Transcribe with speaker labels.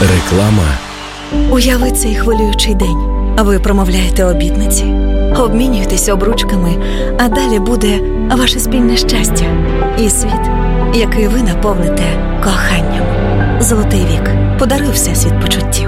Speaker 1: Реклама.
Speaker 2: Уяви цей хвилюючий день. Ви промовляєте обітниці, обмінюєтесь обручками, а далі буде ваше спільне щастя і світ, який ви наповните коханням. Золотий вік. Подаруй всесвіт почуттів.